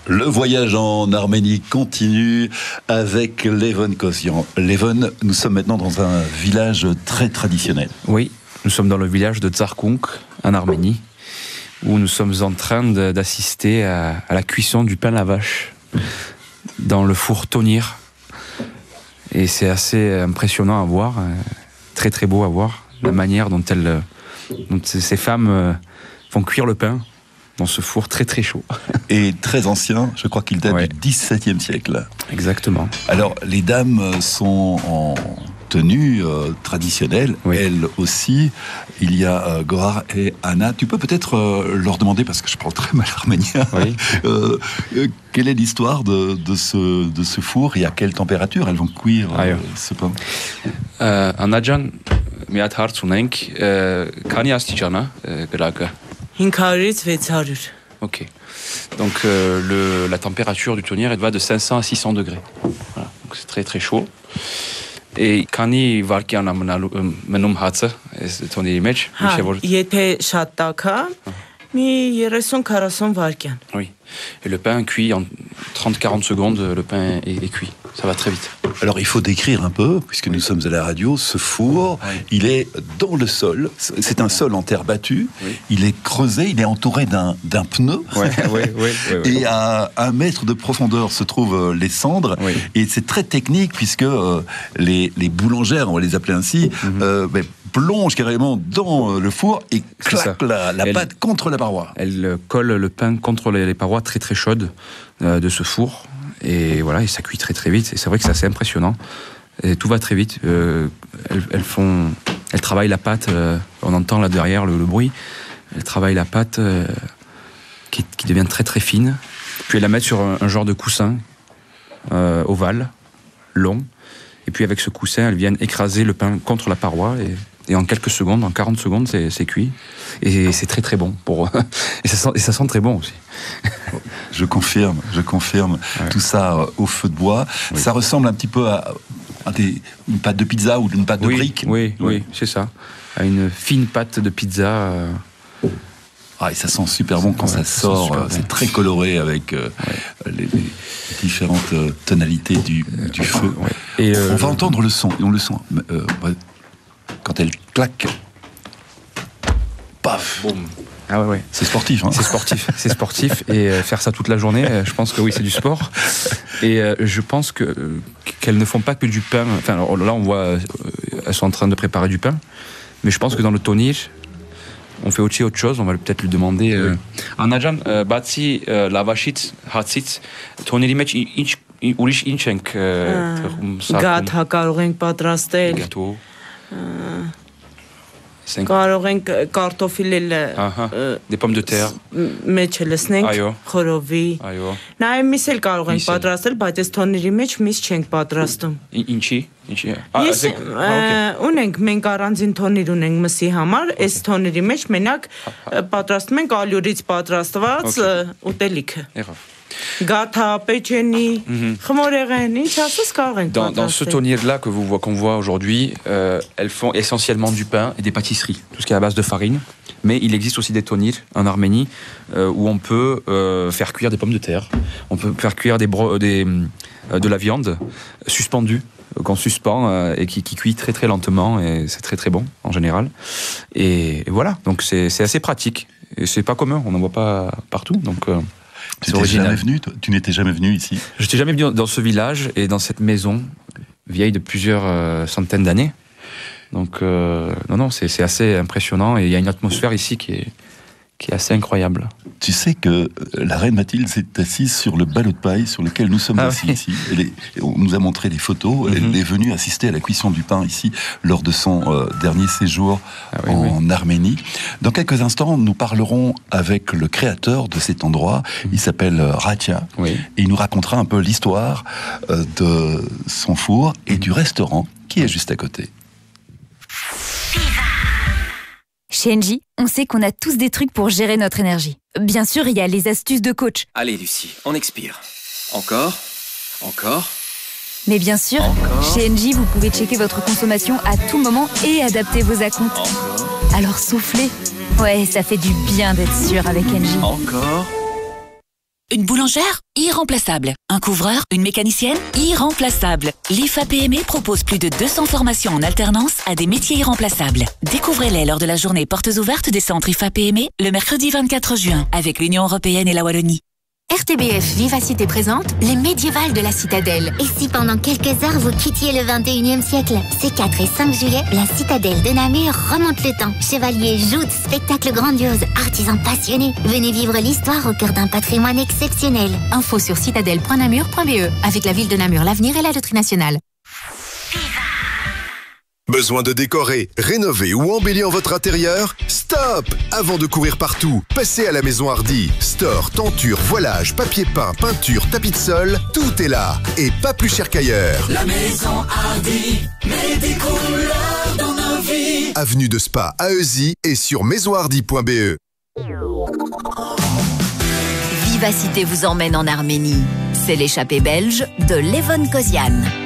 Le voyage en Arménie continue avec Levon Kosian. Levon, nous sommes maintenant dans un village très traditionnel. Oui, nous sommes dans le village de Tsarkounk, en Arménie, où nous sommes en train d'assister à la cuisson du pain à la vache dans le four Tonir. Et c'est assez impressionnant à voir, très très beau à voir, la manière dont ces femmes font cuire le pain dans ce four très très chaud. Et très ancien, je crois qu'il date du XVIIe siècle. Exactement. Alors, les dames sont en tenue traditionnelle, elles aussi. Il y a Gohar et Anna. Tu peux peut-être leur demander, parce que je parle très mal arménien, quelle est l'histoire de ce four et à quelle température elles vont cuire ce pain? Anna-jan, միատ հարց ունենք, քանի աստիճան է գրակը? 500-ից 600. Ok. Donc la température du tonnier, elle va de 500 à 600 degrés. Voilà. Donc c'est très très chaud. Et քանի վարկյան է մնում հացը tonniերի մեջ? Եթե շատ տաք է, մի 30-40 վարկյան. Oui. Et le pain cuit en 30-40 secondes, le pain est cuit. Ça va très vite. Alors il faut décrire un peu, puisque nous sommes à la radio, ce four, il est dans le sol, c'est un sol en terre battue, il est creusé, il est entouré d'un pneu, et à 1 mètre de profondeur se trouvent les cendres, et c'est très technique, puisque les boulangères, on va les appeler ainsi, plonge carrément dans le four et claque la pâte contre la paroi. Elle colle le pain contre les parois très très chaudes de ce four. Et voilà, et ça cuit très très vite. Et c'est vrai que c'est assez impressionnant. Et tout va très vite. Elles travaillent la pâte. On entend là derrière le bruit. Elles travaillent la pâte qui devient très très fine. Puis elles la mettent sur un genre de coussin ovale, long. Et puis avec ce coussin, elles viennent écraser le pain contre la paroi. Et en quelques secondes, en 40 secondes, c'est cuit. Et c'est très très bon. Et ça sent très bon aussi. Je confirme. Tout ça au feu de bois. Ça ressemble un petit peu à une pâte de pizza ou une pâte de briques. Oui, c'est ça. À une fine pâte de pizza. Et ça sent super bon quand ça sort. C'est très coloré avec les différentes tonalités du feu. Et on va entendre le son. Et on le sent. Quand elle claque. Paf. Boum. Ah ouais. C'est sportif. C'est sportif. Et faire ça toute la journée, je pense que oui, c'est du sport. Et je pense qu'elles ne font pas que du pain. Enfin, là, on voit, elles sont en train de préparer du pain. Mais je pense que dans le tonir, on fait aussi autre chose. On va peut-être lui demander. Anna-jan, բացի լավաշից, հացից, toniri մեջ ուրիշ ինչ ենք Գաթա կարող ենք պատրաստել. Գաթո. Կարող ենք կարտոֆիլ des pommes de terre մեջ լցնենք խորովի նաև միս էլ կարող ենք պատրաստել, բայց այս թոնների մեջ միս չենք պատրաստում. Ինչի? Ունենք մենք առանձին թոնիր ունենք մսի համար, այս թոների մեջ մենակ պատրաստում ենք ալյուրից պատրաստված ուտելիքը. Gâteau, pecheni, khmoregen, dans ce tonnier-là qu'on voit aujourd'hui, elles font essentiellement du pain et des pâtisseries, tout ce qui est à base de farine. Mais il existe aussi des tonniers en Arménie où on peut faire cuire des pommes de terre, on peut faire cuire de la viande suspendue, qu'on suspend et qui cuit très très lentement, et c'est très très bon en général. Et voilà, donc c'est assez pratique et c'est pas commun, on n'en voit pas partout, donc. Tu n'étais jamais venu ici? Je n'étais jamais venu dans ce village et dans cette maison vieille de plusieurs centaines d'années. Donc, non, c'est assez impressionnant et il y a une atmosphère ici qui est assez incroyable. Tu sais que la reine Mathilde s'est assise sur le ballot de paille sur lequel nous sommes assis ici. On nous a montré des photos. Elle est venue assister à la cuisson du pain ici lors de son dernier séjour en Arménie. Dans quelques instants, nous parlerons avec le créateur de cet endroit. Il s'appelle Ratia. Et il nous racontera un peu l'histoire de son four et du restaurant qui est juste à côté. Chez Engie, on sait qu'on a tous des trucs pour gérer notre énergie. Bien sûr, il y a les astuces de coach. Allez Lucie, on expire. Encore. Mais bien sûr, chez Engie, vous pouvez checker votre consommation à tout moment et adapter vos acomptes. Alors soufflez. Ouais, ça fait du bien d'être sûr avec Engie. Encore. Une boulangère? Irremplaçable. Un couvreur? Une mécanicienne? Irremplaçable. L'IFA PME propose plus de 200 formations en alternance à des métiers irremplaçables. Découvrez-les lors de la journée portes ouvertes des centres IFA PME le mercredi 24 juin avec l'Union européenne et la Wallonie. RTBF Vivacité présente les médiévales de la Citadelle. Et si pendant quelques heures vous quittiez le 21e siècle? Ces 4 et 5 juillet, la Citadelle de Namur remonte le temps. Chevaliers, joutes, spectacles grandioses, artisans passionnés. Venez vivre l'histoire au cœur d'un patrimoine exceptionnel. Info sur citadelle.namur.be avec la ville de Namur, l'avenir et la loterie nationale. Besoin de décorer, rénover ou embellir votre intérieur? Stop! Avant de courir partout, passez à la Maison Hardy. Store, tenture, voilage, papier peint, peinture, tapis de sol, tout est là. Et pas plus cher qu'ailleurs. La Maison Hardy, met des couleurs dans nos vies. Avenue de Spa à Euzy et sur maisonhardy.be. Vivacité vous emmène en Arménie. C'est l'échappée belge de Levon Kozian.